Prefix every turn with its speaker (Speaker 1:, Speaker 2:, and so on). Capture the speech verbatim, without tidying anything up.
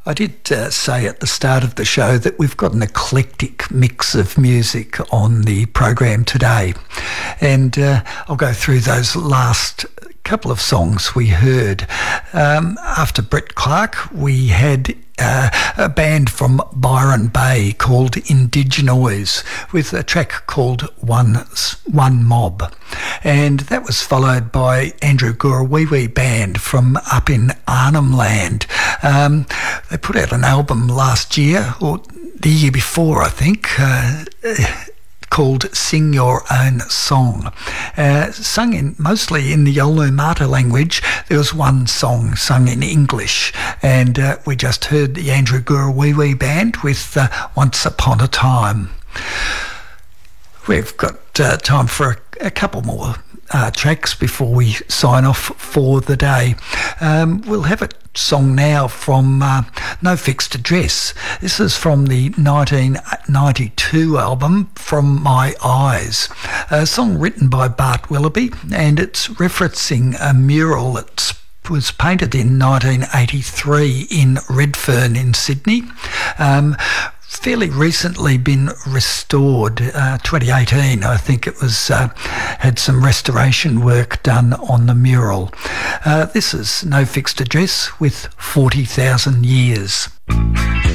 Speaker 1: I did uh, say at the start of the show that we've got an eclectic mix of music on the program today. And uh, I'll go through those last couple of songs we heard. Um, after Brett Clark, we had uh, a band from Byron Bay called Indigenoise with a track called One, One Mob. And that was followed by Andrew Gurawiwi Band from up in Arnhem Land. Um, they put out an album last year, or the year before, I think, uh, called Sing Your Own Song. Uh, sung in mostly in the Yolngu Matha language. There was one song sung in English, and uh, we just heard the Andrew Gurawiwi Band with uh, Once Upon a Time. We've got uh, time for a, a couple more uh, tracks before we sign off for the day. Um, we'll have a song now from uh, No Fixed Address. This is from the nineteen ninety-two album From My Eyes, a song written by Bart Willoughby, and it's referencing a mural that was painted in nineteen eighty-three in Redfern in Sydney. Um, fairly recently been restored, uh, twenty eighteen I think it was, uh, had some restoration work done on the mural. Uh, this is No Fixed Address with forty thousand Years.